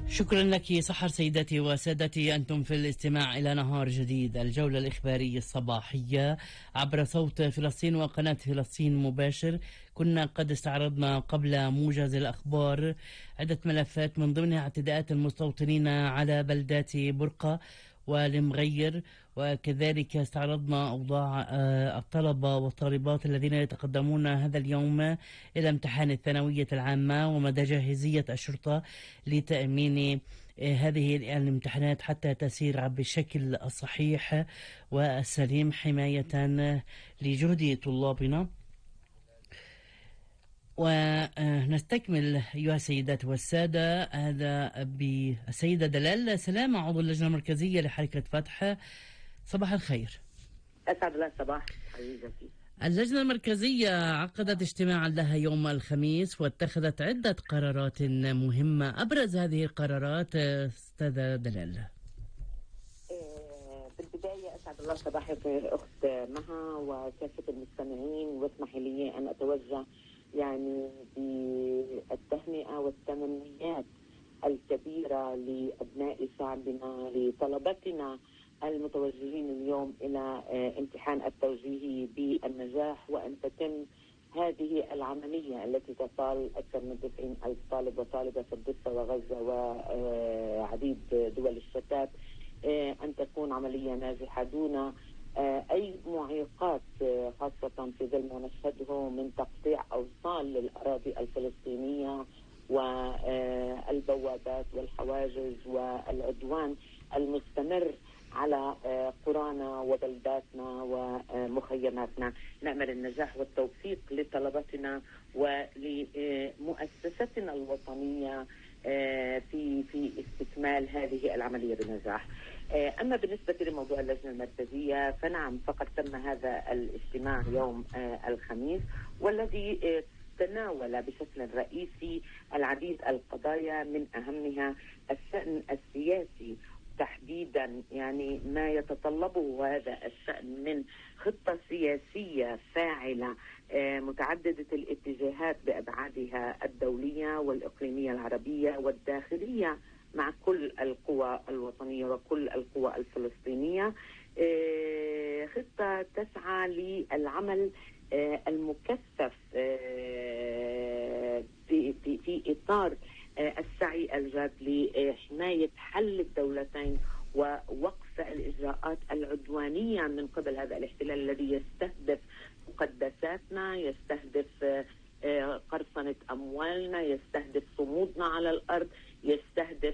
شكرا لك سحر. سيداتي وسادتي، أنتم في الاستماع إلى نهار جديد، الجولة الإخبارية الصباحية عبر صوت فلسطين وقناة فلسطين مباشر. كنا قد استعرضنا قبل موجز الأخبار عدة ملفات، من ضمنها اعتداءات المستوطنين على بلدات برقة والمغير، وكذلك استعرضنا أوضاع الطلبة والطالبات الذين يتقدمون هذا اليوم إلى امتحان الثانوية العامة، ومدى جاهزية الشرطة لتأمين هذه الامتحانات حتى تسير بشكل الصحيح والسليم حماية لجهد طلابنا. ونستكمل أيها السيدات والسادة هذا بالسيدة دلال سلامة، عضو اللجنة المركزية لحركة فتح. صباح الخير. أسعد الله صباح حبيبتي. اللجنة المركزية عقدت اجتماعا لها يوم الخميس واتخذت عدة قرارات مهمة. أبرز هذه القرارات أستاذة دلال. بالبداية أسعد الله صباحك أخت مها وكافة المستمعين، واسمحي لي أن أتوجه بالتهنئة والتمنيات الكبيرة لأبناء شعبنا، لطلبتنا المتوجهين اليوم إلى امتحان التوجيهي بالنجاح، وأن تتم هذه العملية التي تطال أكثر من 90,000 طالب وطالبة في الضفة وغزة وعديد دول الشتات، أن تكون عملية ناجحة دون أي معيقات، خاصة في ظل ما نشهده من تقطيع أوصال للأراضي الفلسطينية والبوابات والحواجز والعدوان المستمر على قرانا وبلداتنا ومخيماتنا. نأمل النجاح والتوفيق لطلبتنا ولمؤسستنا الوطنية في استكمال هذه العملية بنجاح. أما بالنسبة لموضوع اللجنة المركزية فنعم، فقد تم هذا الاجتماع يوم الخميس، والذي تناول بشكل رئيسي العديد القضايا، من أهمها الشأن السياسي تحديدا، ما يتطلبه هذا الشأن من خطة سياسية فاعلة متعددة الاتجاهات بأبعادها الدولية والإقليمية العربية والداخلية مع كل القوى الوطنية وكل القوى الفلسطينية. خطة تسعى للعمل المكثف في إطار السعي الجاد لحماية حل الدولتين ووقف الإجراءات العدوانية من قبل هذا الاحتلال الذي يستهدف مقدساتنا، يستهدف قرصنة أموالنا، يستهدف صمودنا على الأرض،